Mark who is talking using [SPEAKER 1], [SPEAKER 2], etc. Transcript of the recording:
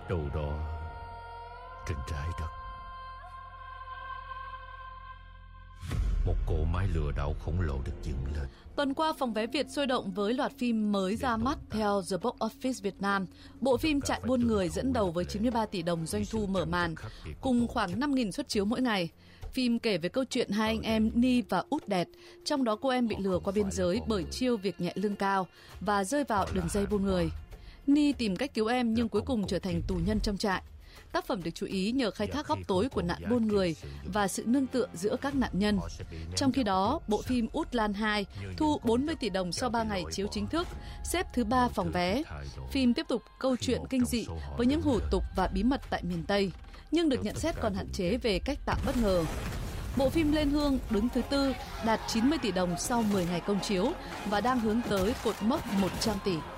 [SPEAKER 1] đâu đó trên trái đất. Một cỗ máy lừa đảo khổng lồ được dựng lên.
[SPEAKER 2] Tuần qua, phòng vé Việt sôi động với loạt phim mới ra mắt theo The Box Office Việt Nam. Bộ phim Trại buôn người dẫn đầu với 93 tỷ đồng doanh thu mở màn, cùng khoảng 5.000 suất chiếu mỗi ngày. Phim kể về câu chuyện hai anh em Ni và Út Đẹt, trong đó cô em bị lừa qua biên giới bởi chiêu việc nhẹ lương cao và rơi vào đường dây buôn người. Ni tìm cách cứu em nhưng cuối cùng trở thành tù nhân trong trại. Tác phẩm được chú ý nhờ khai thác góc tối của nạn buôn người và sự nương tựa giữa các nạn nhân. Trong khi đó, bộ phim Út Lan 2 thu 40 tỷ đồng sau 3 ngày chiếu chính thức, xếp thứ 3 phòng vé. Phim tiếp tục câu chuyện kinh dị với những hủ tục và bí mật tại miền Tây, nhưng được nhận xét còn hạn chế về cách tạo bất ngờ. Bộ phim Lên Hương đứng thứ 4, đạt 90 tỷ đồng sau 10 ngày công chiếu và đang hướng tới cột mốc 100 tỷ.